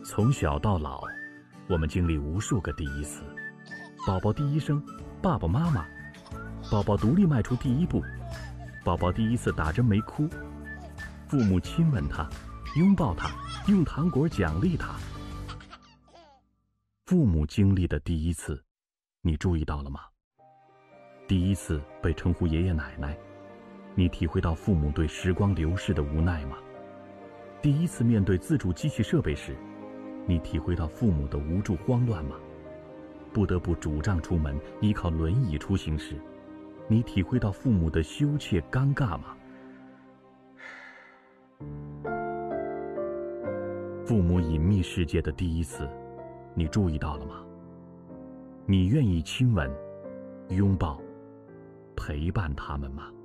从小到老，我们经历无数个第一次。宝宝第一声，爸爸妈妈；宝宝独立迈出第一步；宝宝第一次打针没哭；父母亲吻他，拥抱他，用糖果奖励他。父母经历的第一次，你注意到了吗？第一次被称呼爷爷奶奶，你体会到父母对时光流逝的无奈吗？第一次面对自主机器设备时，你体会到父母的无助慌乱吗？不得不拄杖出门，依靠轮椅出行时，你体会到父母的羞怯尴尬吗？父母隐秘世界的第一次，你注意到了吗？你愿意亲吻、拥抱、陪伴他们吗？